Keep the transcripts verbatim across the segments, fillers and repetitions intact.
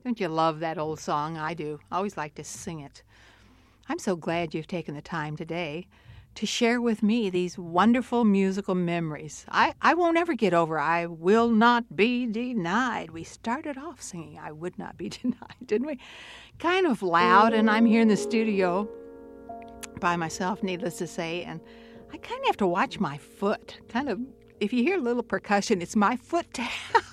Don't you love that old song? I do. I always like to sing it. I'm so glad you've taken the time today to share with me these wonderful musical memories. I, I won't ever get over I Will Not Be Denied. We started off singing I Would Not Be Denied, didn't we? Kind of loud, and I'm here in the studio by myself, needless to say, and I kind of have to watch my foot. Kind of, if you hear a little percussion, it's my foot tap.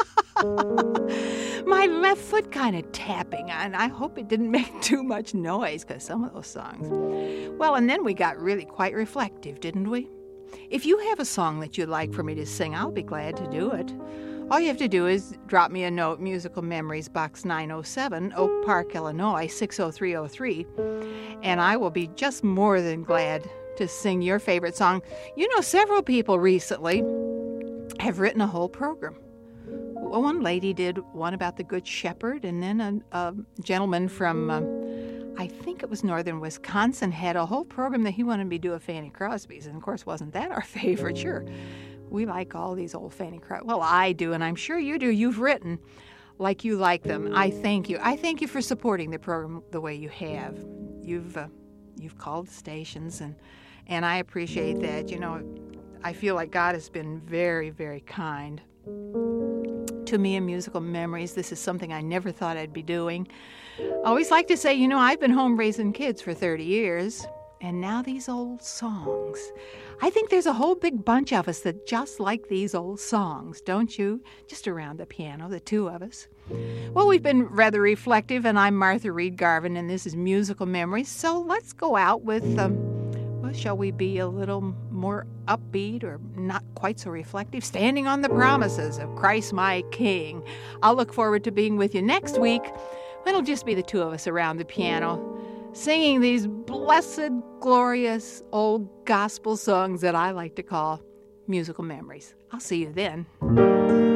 My left foot kind of tapping, and I hope it didn't make too much noise, because some of those songs. Well, and then we got really quite reflective, didn't we? If you have a song that you'd like for me to sing, I'll be glad to do it. All you have to do is drop me a note, Musical Memories, Box nine oh seven, Oak Park, Illinois, six oh three oh three, and I will be just more than glad to sing your favorite song. You know, several people recently have written a whole program. One lady did one about the Good Shepherd, and then a, a gentleman from, uh, I think it was northern Wisconsin, had a whole program that he wanted me to do of Fanny Crosby's, and of course wasn't that our favorite? Sure, we like all these old Fanny Crosby. Well, I do, and I'm sure you do. You've written like you like them. I thank you. I thank you for supporting the program the way you have. You've uh, you've called the stations, and and I appreciate that. You know, I feel like God has been very, very kind to me in Musical Memories. This is something I never thought I'd be doing. I always like to say, you know, I've been home raising kids for thirty years, and now these old songs. I think there's a whole big bunch of us that just like these old songs, don't you? Just around the piano, the two of us. Well, we've been rather reflective, and I'm Martha Reed Garvin, and this is Musical Memories. So let's go out with, um, well, shall we be a little more upbeat or not quite so reflective? Standing on the Promises of Christ my King. I'll look forward to being with you next week. It'll just be the two of us around the piano, singing these blessed, glorious old gospel songs that I like to call Musical Memories. I'll see you then.